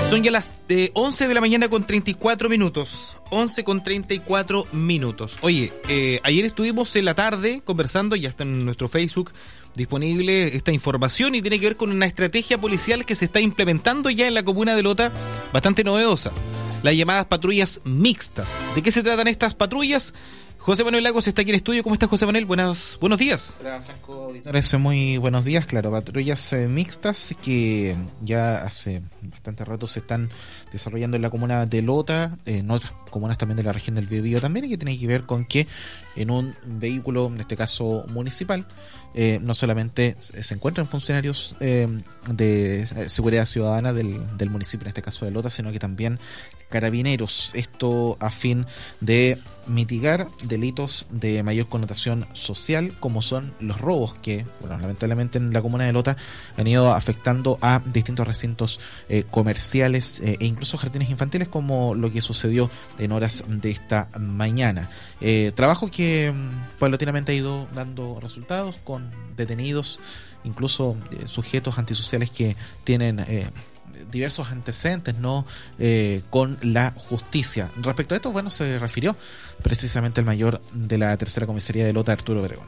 Son ya las 11 de la mañana con 34 minutos. 11 con 34 minutos. Oye, ayer estuvimos en la tarde conversando, ya está en nuestro Facebook disponible esta información y tiene que ver con una estrategia policial que se está implementando ya en la comuna de Lota, bastante novedosa. Las llamadas patrullas mixtas. ¿De qué se tratan estas patrullas? José Manuel Lagos está aquí en estudio. ¿Cómo estás, José Manuel? Buenos días. Hola, Franco, auditores. Muy buenos días. Claro, patrullas mixtas que ya hace bastante rato se están desarrollando en la comuna de Lota, en otras comunas también de la región del Biobío también, y que tiene que ver con que en un vehículo, en este caso municipal, no solamente se encuentran funcionarios de seguridad ciudadana del municipio, en este caso de Lota, sino que también carabineros. Esto a fin de mitigar delitos de mayor connotación social, como son los robos que, bueno, lamentablemente en la comuna de Lota han ido afectando a distintos recintos comerciales e incluso jardines infantiles, como lo que sucedió en horas de esta mañana. Trabajo que paulatinamente ha ido dando resultados con detenidos, incluso sujetos antisociales que tienen diversos antecedentes, ¿no? Con la justicia. Respecto a esto, bueno, se refirió precisamente el mayor de la tercera comisaría de Lota, Arturo Obregón.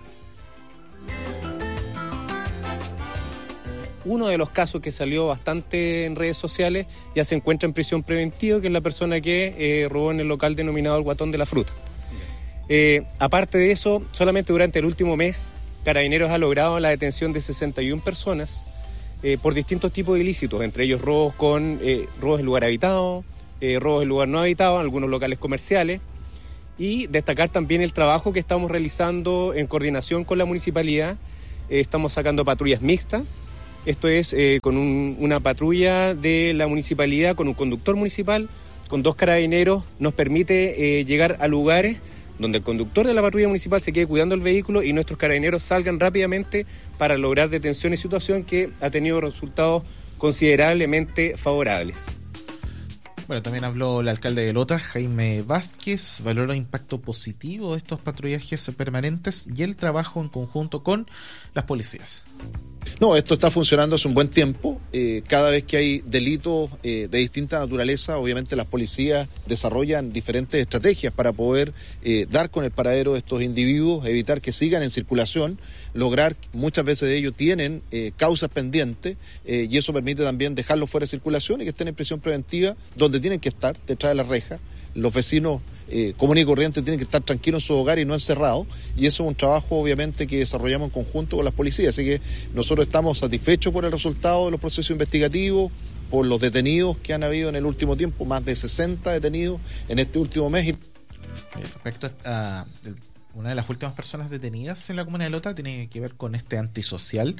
Uno de los casos que salió bastante en redes sociales ya se encuentra en prisión preventiva, que es la persona que robó en el local denominado El Guatón de la Fruta. Aparte de eso, solamente durante el último mes, Carabineros ha logrado la detención de 61 personas por distintos tipos de ilícitos, entre ellos robos en lugar habitado, robos en lugar no habitado, en algunos locales comerciales, y destacar también el trabajo que estamos realizando en coordinación con la municipalidad. Estamos sacando patrullas mixtas. Esto es con una patrulla de la municipalidad, con un conductor municipal, con 2 carabineros, nos permite llegar a lugares donde el conductor de la patrulla municipal se quede cuidando el vehículo y nuestros carabineros salgan rápidamente para lograr detención y situación que ha tenido resultados considerablemente favorables. Bueno, también habló el alcalde de Lota, Jaime Vázquez, valoró el impacto positivo de estos patrullajes permanentes y el trabajo en conjunto con las policías. No, esto está funcionando hace un buen tiempo. Cada vez que hay delitos de distinta naturaleza, obviamente las policías desarrollan diferentes estrategias para poder dar con el paradero de estos individuos, evitar que sigan en circulación, lograr, muchas veces de ellos tienen causas pendientes y eso permite también dejarlos fuera de circulación y que estén en prisión preventiva donde tienen que estar, detrás de las rejas. Los vecinos comunes y corrientes tienen que estar tranquilos en su hogar y no encerrados, y eso es un trabajo obviamente que desarrollamos en conjunto con las policías, así que nosotros estamos satisfechos por el resultado de los procesos investigativos, por los detenidos que han habido en el último tiempo, más de 60 detenidos en este último mes. Respecto a una de las últimas personas detenidas en la comuna de Lota tiene que ver con este antisocial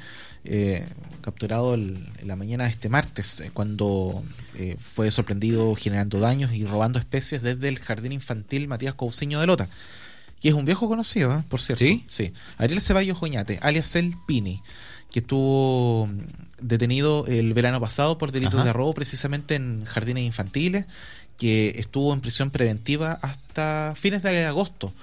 capturado en la mañana de este martes, cuando fue sorprendido generando daños y robando especies desde el jardín infantil Matías Cousiño de Lota, que es un viejo conocido, por cierto. Sí. Ariel Ceballos Oñate, alias El Pini, que estuvo detenido el verano pasado por delitos de robo precisamente en jardines infantiles, que estuvo en prisión preventiva hasta fines de agosto,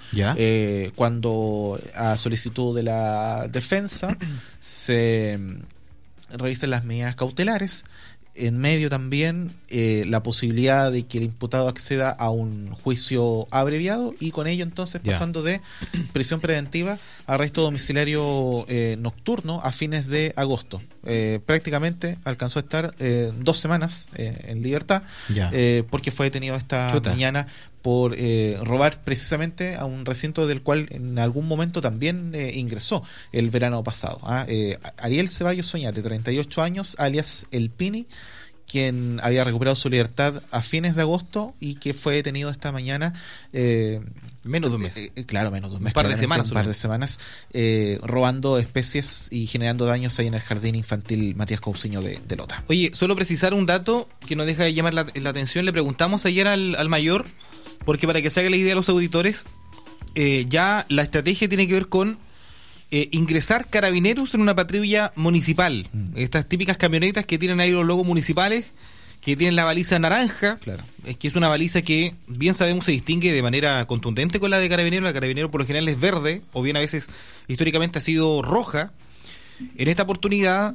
cuando a solicitud de la defensa se revisan las medidas cautelares. En medio también la posibilidad de que el imputado acceda a un juicio abreviado y con ello entonces pasando de prisión preventiva a arresto domiciliario nocturno a fines de agosto. Prácticamente alcanzó a estar 2 semanas en libertad porque fue detenido esta mañana por robar precisamente a un recinto del cual en algún momento también ingresó el verano pasado. Ariel Ceballos Oñate, 38 años, alias El Pini, quien había recuperado su libertad a fines de agosto y que fue detenido esta mañana. Menos de un mes. Claro, menos de un mes. Un par de semanas. Robando especies y generando daños ahí en el jardín infantil Matías Cousiño de Lota. Oye, solo precisar un dato que nos deja de llamar la atención. Le preguntamos ayer al mayor, porque para que se haga la idea a los auditores, ya la estrategia tiene que ver con ingresar carabineros en una patrulla municipal. Estas típicas camionetas que tienen ahí los logos municipales, que tienen la baliza naranja, es que es una baliza que bien sabemos se distingue de manera contundente con la de carabinero. La carabinero por lo general es verde, o bien a veces históricamente ha sido roja. En esta oportunidad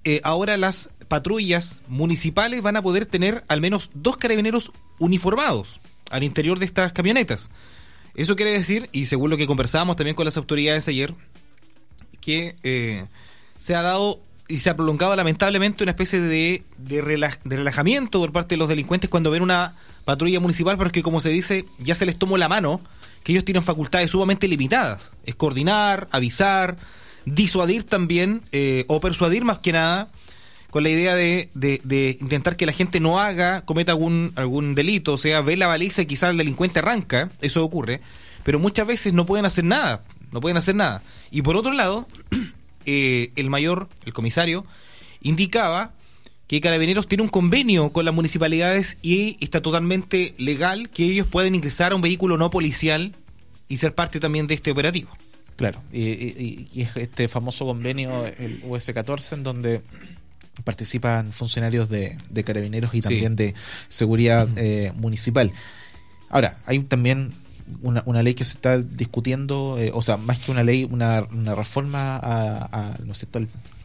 ahora las patrullas municipales van a poder tener al menos 2 carabineros uniformados al interior de estas camionetas. Eso quiere decir, y según lo que conversábamos también con las autoridades ayer, que se ha dado y se ha prolongado lamentablemente una especie de relajamiento por parte de los delincuentes cuando ven una patrulla municipal, porque como se dice, ya se les tomó la mano, que ellos tienen facultades sumamente limitadas. Es coordinar, avisar, disuadir también, o persuadir más que nada, con la idea de intentar que la gente no cometa algún delito. O sea, ve la baliza y quizás el delincuente arranca, eso ocurre, pero muchas veces no pueden hacer nada. Y por otro lado, el comisario, indicaba que Carabineros tiene un convenio con las municipalidades y está totalmente legal que ellos pueden ingresar a un vehículo no policial y ser parte también de este operativo. Claro, y es este famoso convenio, el US-14, en donde participan funcionarios de Carabineros y también de seguridad municipal. Ahora, hay también una ley que se está discutiendo, o sea, más que una ley, una reforma ¿no es cierto?,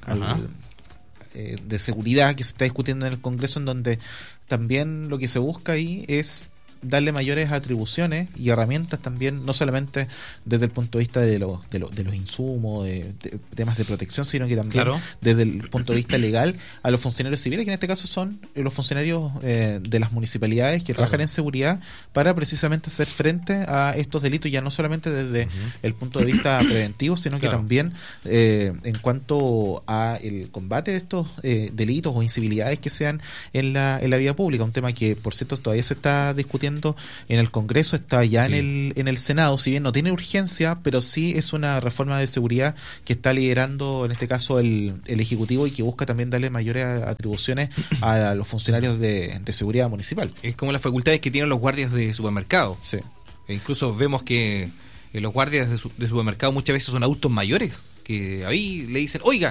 de seguridad que se está discutiendo en el Congreso, en donde también lo que se busca ahí es darle mayores atribuciones y herramientas también, no solamente desde el punto de vista de los insumos, de temas de protección, sino que también desde el punto de vista legal a los funcionarios civiles, que en este caso son los funcionarios de las municipalidades que trabajan en seguridad para precisamente hacer frente a estos delitos, ya no solamente desde el punto de vista preventivo, sino que también en cuanto a el combate de estos delitos o incivilidades que sean en la vía pública, un tema que por cierto todavía se está discutiendo en el Congreso, está ya en el Senado, si bien no tiene urgencia, pero sí es una reforma de seguridad que está liderando en este caso el Ejecutivo y que busca también darle mayores atribuciones a los funcionarios de seguridad municipal. Es como las facultades que tienen los guardias de supermercado. Sí. E incluso vemos que los guardias de supermercado muchas veces son adultos mayores, que ahí le dicen, oiga,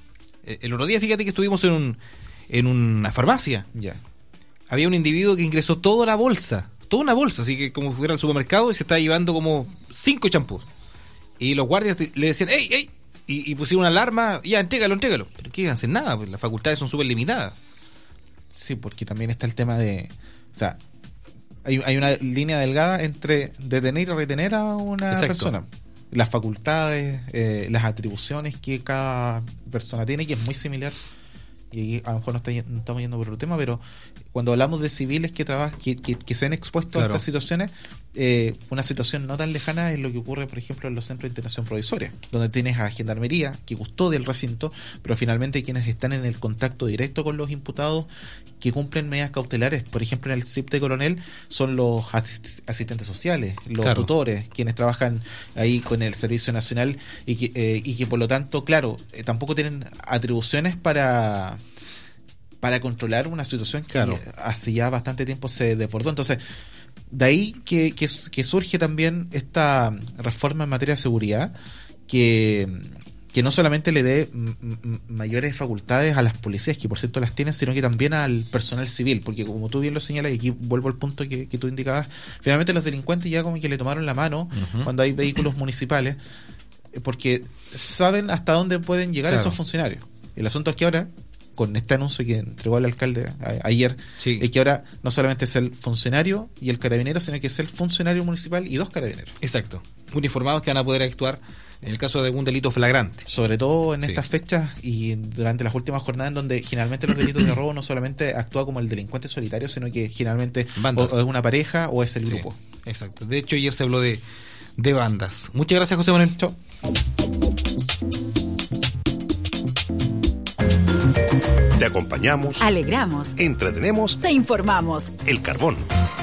el otro día fíjate que estuvimos en una farmacia. Ya. Había un individuo que ingresó toda una bolsa, así que como fuera al supermercado, y se estaba llevando como 5 champús. Y los guardias le decían, ¡ey! Y pusieron una alarma, ya, entrégalo. Pero ¿qué hacen? Nada, pues las facultades son súper limitadas. Sí, porque también está el tema de... O sea, hay una línea delgada entre detener y retener a una persona. Las facultades, las atribuciones que cada persona tiene, que es muy similar. Y aquí a lo mejor no estamos yendo por otro tema, pero cuando hablamos de civiles que se han expuesto a estas situaciones, una situación no tan lejana es lo que ocurre, por ejemplo, en los centros de internación provisoria, donde tienes a Gendarmería que custodia el recinto, pero finalmente quienes están en el contacto directo con los imputados que cumplen medidas cautelares, por ejemplo en el CIP de Coronel, son los asistentes sociales, los tutores, quienes trabajan ahí con el Servicio Nacional y que por lo tanto, tampoco tienen atribuciones para controlar una situación que hace ya bastante tiempo se desbordó. Entonces, de ahí que surge también esta reforma en materia de seguridad que no solamente le dé mayores facultades a las policías, que por cierto las tienen, sino que también al personal civil, porque como tú bien lo señalas, y aquí vuelvo al punto que tú indicabas, finalmente los delincuentes ya como que le tomaron la mano cuando hay vehículos municipales, porque saben hasta dónde pueden llegar esos funcionarios. El asunto es que ahora, con este anuncio que entregó el alcalde ayer, es que ahora no solamente es el funcionario y el carabinero, sino que es el funcionario municipal y 2 carabineros. Exacto. Uniformados que van a poder actuar en el caso de algún delito flagrante. Sobre todo en estas fechas y durante las últimas jornadas, en donde generalmente los delitos de robo no solamente actúa como el delincuente solitario, sino que generalmente o es una pareja o es el grupo. Exacto. De hecho, ayer se habló de bandas. Muchas gracias, José Manuel. Chao. Te acompañamos, alegramos, entretenemos, te informamos. El Carbón.